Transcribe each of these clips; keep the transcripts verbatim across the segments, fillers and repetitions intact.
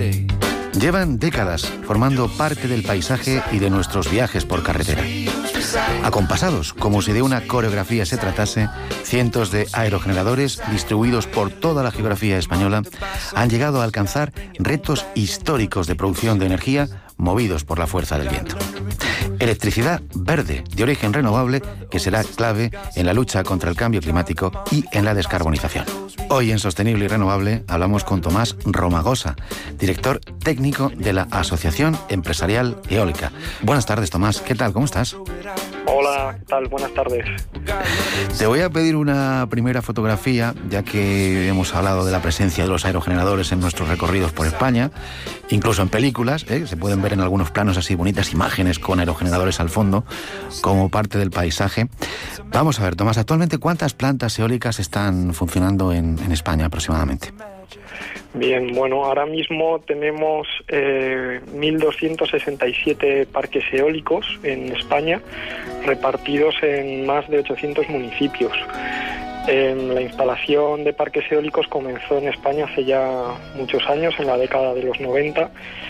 Llevan décadas formando parte del paisaje y de nuestros viajes por carretera. Acompasados, como si de una coreografía se tratase, cientos de aerogeneradores distribuidos por toda la geografía española han llegado a alcanzar retos históricos de producción de energía movidos por la fuerza del viento. Electricidad verde, de origen renovable, que será clave en la lucha contra el cambio climático y en la descarbonización. Hoy en Sostenible y Renovable hablamos con Tomás Romagosa, director técnico de la Asociación Empresarial Eólica. Buenas tardes, Tomás. ¿Qué tal? ¿Cómo estás? Hola, ¿qué tal? Buenas tardes. Te voy a pedir una primera fotografía, ya que hemos hablado de la presencia de los aerogeneradores en nuestros recorridos por España, incluso en películas, ¿eh? Se pueden ver en algunos planos así bonitas imágenes con aerogeneradores al fondo, como parte del paisaje. Vamos a ver, Tomás, actualmente, ¿cuántas plantas eólicas están funcionando en, en España aproximadamente? Bien, bueno, ahora mismo tenemos eh, mil doscientos sesenta y siete parques eólicos en España, repartidos en más de ochocientos municipios. Eh, la instalación de parques eólicos comenzó en España hace ya muchos años, en la década de los noventa,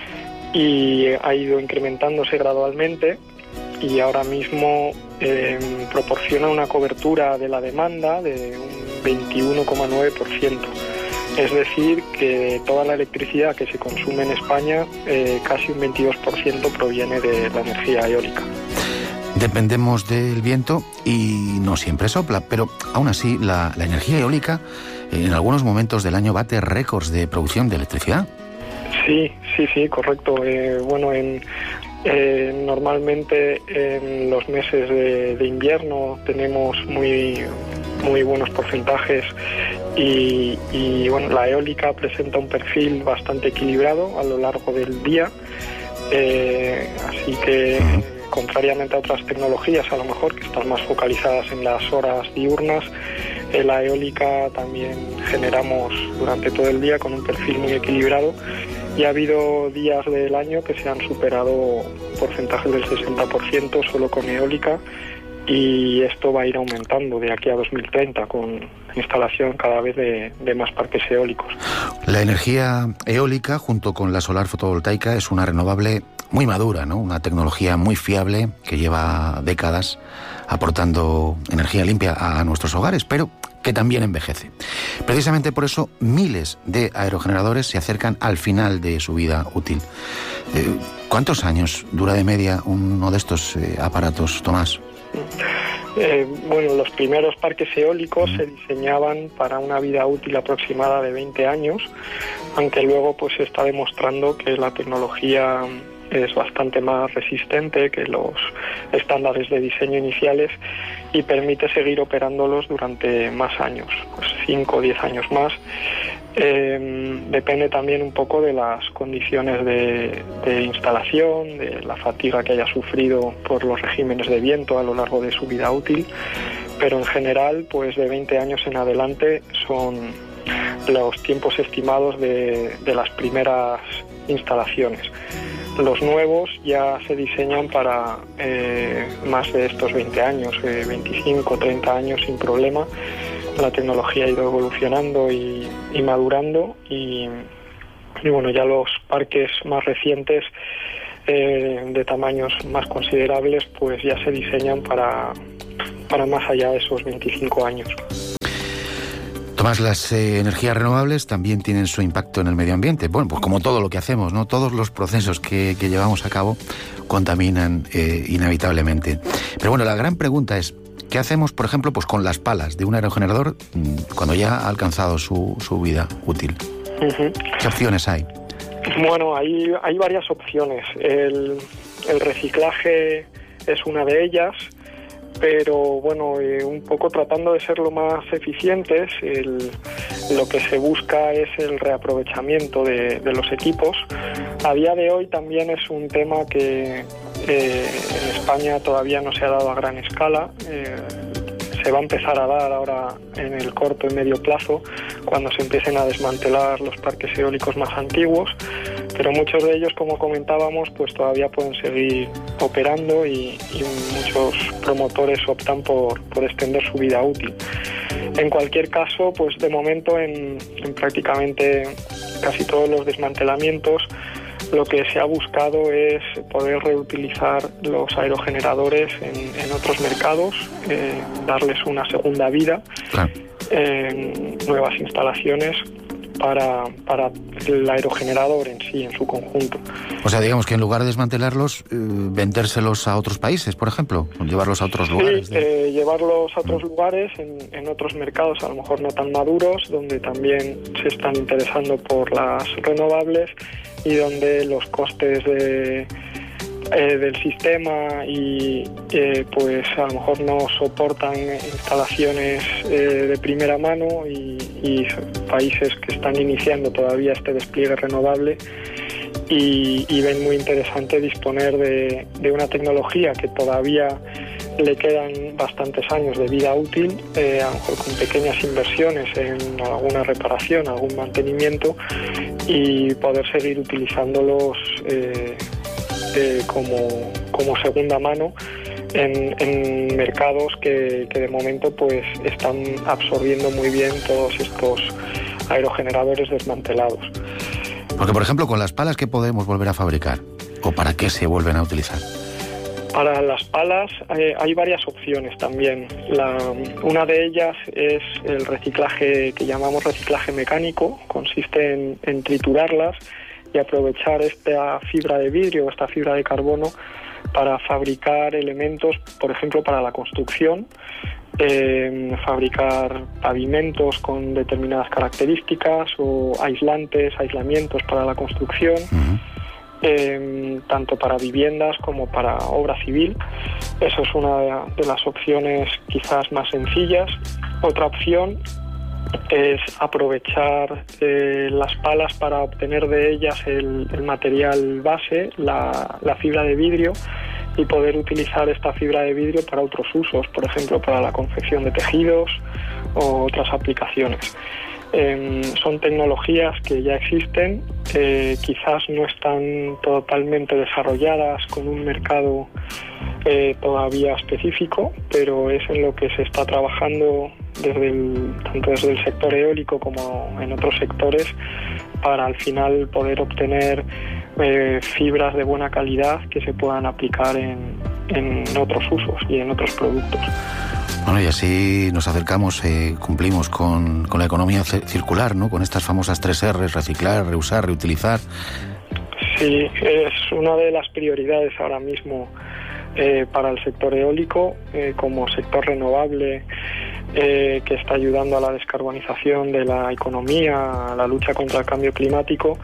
y ha ido incrementándose gradualmente, y ahora mismo eh, proporciona una cobertura de la demanda de un veintiuno coma nueve por ciento. Es decir, que toda la electricidad que se consume en España, eh, casi un veintidós por ciento proviene de la energía eólica. Dependemos del viento y no siempre sopla, pero aún así la, la energía eólica en algunos momentos del año bate récords de producción de electricidad. Sí, sí, sí, correcto. Eh, bueno, en, eh, normalmente en los meses de, de invierno tenemos muy, muy buenos porcentajes. Y, y bueno, la eólica presenta un perfil bastante equilibrado a lo largo del día, eh, así que eh, contrariamente a otras tecnologías a lo mejor que están más focalizadas en las horas diurnas, eh, la eólica también generamos durante todo el día con un perfil muy equilibrado, y ha habido días del año que se han superado porcentajes del sesenta por ciento solo con eólica, y esto va a ir aumentando de aquí a dos mil treinta con instalación cada vez de, de más parques eólicos. La energía eólica junto con la solar fotovoltaica es una renovable muy madura, ¿no? Una tecnología muy fiable que lleva décadas aportando energía limpia a nuestros hogares, pero que también envejece. Precisamente por eso miles de aerogeneradores se acercan al final de su vida útil. Eh, ¿Cuántos años dura de media uno de estos eh, aparatos, Tomás? Eh, bueno, los primeros parques eólicos se diseñaban para una vida útil aproximada de veinte años, aunque luego pues se está demostrando que la tecnología es bastante más resistente que los estándares de diseño iniciales y permite seguir operándolos durante más años, pues cinco o diez años más. Eh, depende también un poco de las condiciones de, de instalación, de la fatiga que haya sufrido por los regímenes de viento a lo largo de su vida útil, pero en general, pues de veinte años en adelante son los tiempos estimados de, de las primeras instalaciones. Los nuevos ya se diseñan para eh, más de estos veinte años, eh, veinticinco, treinta años sin problema. La tecnología ha ido evolucionando y, y madurando y, y bueno, ya los parques más recientes eh, de tamaños más considerables pues ya se diseñan para, para más allá de esos veinticinco años. Tomás, las eh, energías renovables también tienen su impacto en el medio ambiente. Bueno, pues como todo lo que hacemos, ¿no? Todos los procesos que, que llevamos a cabo contaminan eh, inevitablemente. Pero bueno, la gran pregunta es, ¿qué hacemos, por ejemplo, pues con las palas de un aerogenerador cuando ya ha alcanzado su, su vida útil? Uh-huh. ¿Qué opciones hay? Bueno, hay, hay varias opciones. El, el reciclaje es una de ellas, pero bueno, eh, un poco tratando de ser lo más eficientes, el, lo que se busca es el reaprovechamiento de, de los equipos. A día de hoy también es un tema que eh, en España todavía no se ha dado a gran escala. Eh, se va a empezar a dar ahora en el corto y medio plazo, cuando se empiecen a desmantelar los parques eólicos más antiguos, pero muchos de ellos, como comentábamos, pues todavía pueden seguir operando y, y muchos promotores optan por, por extender su vida útil. En cualquier caso, pues de momento en, en prácticamente casi todos los desmantelamientos, lo que se ha buscado es poder reutilizar los aerogeneradores en, en otros mercados, eh, darles una segunda vida, claro. en nuevas instalaciones para, para el aerogenerador en sí, en su conjunto. O sea, digamos que en lugar de desmantelarlos, eh, vendérselos a otros países, por ejemplo, llevarlos a otros lugares. Sí, de... eh, llevarlos a otros lugares, en, en otros mercados a lo mejor no tan maduros, donde también se están interesando por las renovables y donde los costes de, eh, del sistema y eh, pues a lo mejor no soportan instalaciones eh, de primera mano y, y países que están iniciando todavía este despliegue renovable y, y ven muy interesante disponer de, de una tecnología que todavía le quedan bastantes años de vida útil, eh, a lo mejor con pequeñas inversiones en alguna reparación, algún mantenimiento, y poder seguir utilizándolos eh, eh, como, como segunda mano en, en mercados que, que de momento pues están absorbiendo muy bien todos estos aerogeneradores desmantelados. Porque, por ejemplo, con las palas, ¿qué podemos volver a fabricar? ¿O para qué se vuelven a utilizar? Para las palas eh, hay varias opciones también. La, una de ellas es el reciclaje que llamamos reciclaje mecánico. Consiste en, en triturarlas y aprovechar esta fibra de vidrio o esta fibra de carbono para fabricar elementos, por ejemplo, para la construcción, eh, fabricar pavimentos con determinadas características o aislantes, aislamientos para la construcción. Uh-huh. Eh, tanto para viviendas como para obra civil. Eso es una de las opciones quizás más sencillas. Otra opción es aprovechar eh, las palas para obtener de ellas el, el material base, la, la fibra de vidrio, y poder utilizar esta fibra de vidrio para otros usos, por ejemplo para la confección de tejidos o otras aplicaciones. Eh, son tecnologías que ya existen, eh, quizás no están totalmente desarrolladas con un mercado eh, todavía específico, pero es en lo que se está trabajando desde el, tanto desde el sector eólico como en otros sectores para al final poder obtener eh, fibras de buena calidad que se puedan aplicar en, en otros usos y en otros productos. Bueno, y así nos acercamos, eh, cumplimos con, con la economía circular, ¿no? Con estas famosas tres erres, reciclar, reusar, reutilizar. Sí, es una de las prioridades ahora mismo eh, para el sector eólico, eh, como sector renovable, eh, que está ayudando a la descarbonización de la economía, a la lucha contra el cambio climático.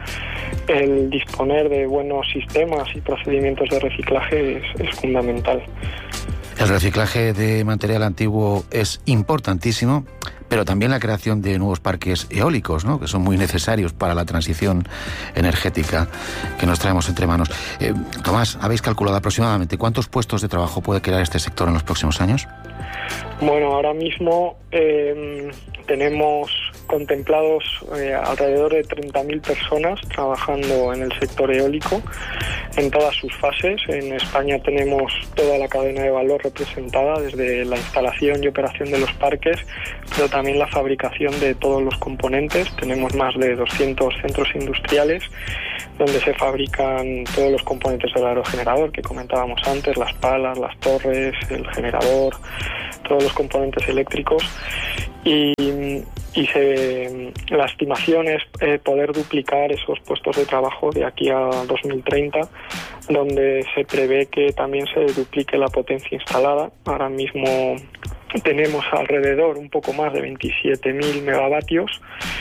El disponer de buenos sistemas y procedimientos de reciclaje es, es fundamental. El reciclaje de material antiguo es importantísimo, pero también la creación de nuevos parques eólicos, ¿no? Que son muy necesarios para la transición energética que nos traemos entre manos. Eh, Tomás, ¿habéis calculado aproximadamente cuántos puestos de trabajo puede crear este sector en los próximos años? Bueno, ahora mismo eh, tenemos contemplados eh, alrededor de treinta mil personas trabajando en el sector eólico en todas sus fases. En España tenemos toda la cadena de valor representada, desde la instalación y operación de los parques, pero también la fabricación de todos los componentes. Tenemos más de doscientos centros industriales donde se fabrican todos los componentes del aerogenerador que comentábamos antes, las palas, las torres, el generador, todos los componentes eléctricos. Y, y se, la estimación es eh, poder duplicar esos puestos de trabajo de aquí a dos mil treinta, donde se prevé que también se duplique la potencia instalada. Ahora mismo tenemos alrededor un poco más de veintisiete mil megavatios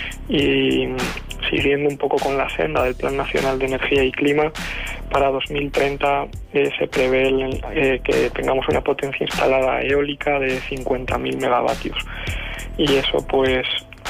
y siguiendo un poco con la senda del Plan Nacional de Energía y Clima, para dos mil treinta eh, se prevé eh, que tengamos una potencia instalada eólica de cincuenta mil megavatios. Y eso pues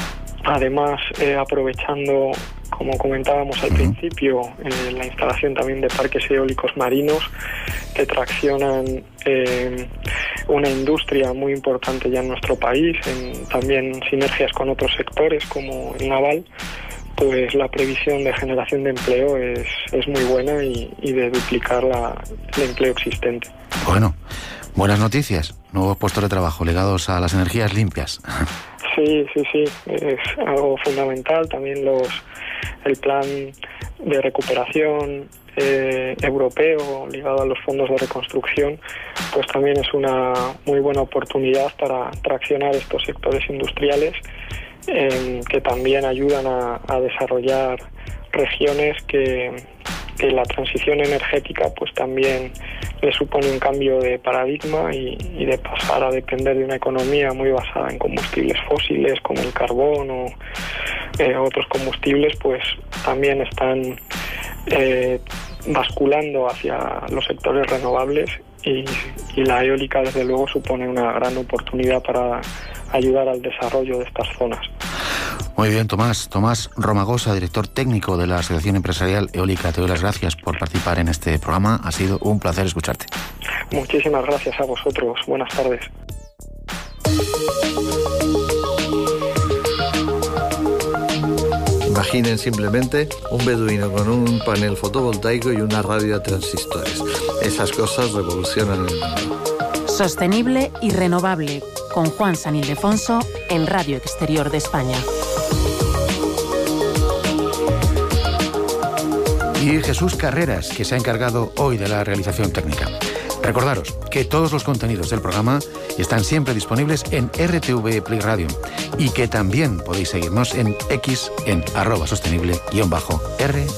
además eh, aprovechando, como comentábamos al principio, eh, la instalación también de parques eólicos marinos que traccionan eh, una industria muy importante ya en nuestro país, en, también sinergias con otros sectores como el naval, pues la previsión de generación de empleo es, es muy buena y, y de duplicar la, el empleo existente. Bueno, buenas noticias, nuevos puestos de trabajo ligados a las energías limpias. Sí, sí, sí, es algo fundamental. También los el plan de recuperación eh, europeo ligado a los fondos de reconstrucción, pues también es una muy buena oportunidad para traccionar estos sectores industriales eh, que también ayudan a, a desarrollar regiones que, que la transición energética pues también le supone un cambio de paradigma y, y de pasar a depender de una economía muy basada en combustibles fósiles como el carbón o eh, otros combustibles, pues también están eh, basculando hacia los sectores renovables y, y la eólica desde luego supone una gran oportunidad para ayudar al desarrollo de estas zonas. Muy bien, Tomás. Tomás Romagosa, director técnico de la Asociación Empresarial Eólica, te doy las gracias por participar en este programa. Ha sido un placer escucharte. Muchísimas gracias a vosotros. Buenas tardes. Imaginen simplemente un beduino con un panel fotovoltaico y una radio a transistores. Esas cosas revolucionan el mundo. Sostenible y renovable, con Juan San Ildefonso en Radio Exterior de España. Y Jesús Carreras, que se ha encargado hoy de la realización técnica. Recordaros que todos los contenidos del programa están siempre disponibles en R T V Play Radio y que también podéis seguirnos en X en arroba sostenible guión bajo R